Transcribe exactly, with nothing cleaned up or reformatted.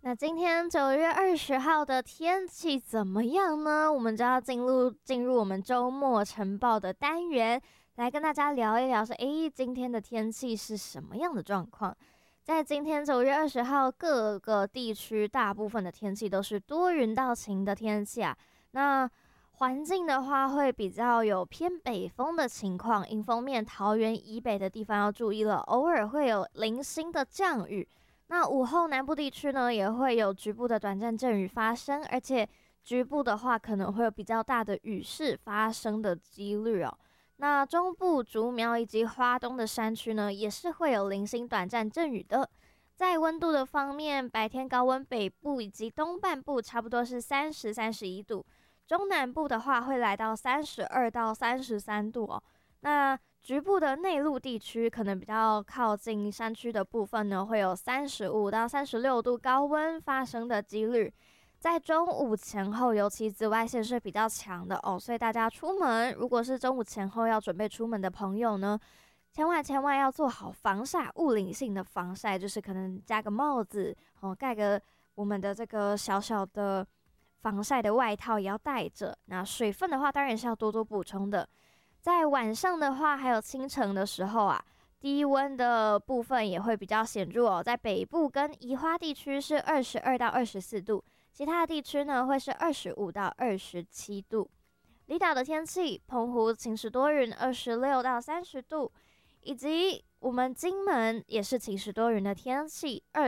那今天九月二十号的天气怎么样呢？我们就要进入进入我们周末晨报的单元，来跟大家聊一聊说，诶，今天的天气是什么样的状况？在今天九月二十号，各个地区大部分的天气都是多云到晴的天气啊。那环境的话，会比较有偏北风的情况，迎风面桃园以北的地方要注意了，偶尔会有零星的降雨。那午后南部地区呢，也会有局部的短暂阵雨发生，而且局部的话可能会有比较大的雨势发生的几率哦。那中部、竹苗以及花东的山区呢，也是会有零星短暂阵雨的。在温度的方面，白天高温北部以及东半部差不多是三十、三十一度，中南部的话会来到三十二到三十三度哦。那局部的内陆地区，可能比较靠近山区的部分呢，会有三十五到三十六度高温发生的几率。在中午前后，尤其紫外线是比较强的哦，所以大家出门，如果是中午前后要准备出门的朋友呢，千万千万要做好防晒，物理性的防晒，就是可能加个帽子，哦，盖个我们的这个小小的防晒的外套也要带着。那水分的话，当然是要多多补充的。在晚上的话，还有清晨的时候啊，低温的部分也会比较显著哦。在北部跟宜花地区是二十二到二十四度，其他的地区呢会是二十五到二十七度。离岛的天气，澎湖晴时多云，二十六到三十度，以及我们金门也是晴时多云的天气，二